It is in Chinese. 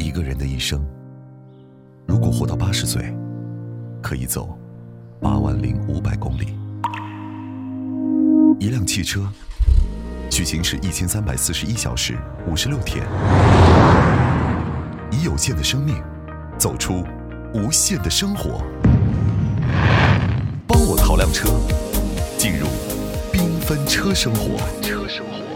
一个人的一生，如果活到80岁，可以走80500公里。一辆汽车需行驶1341小时56天，以有限的生命走出无限的生活。帮我淘辆车，进入缤纷车生活。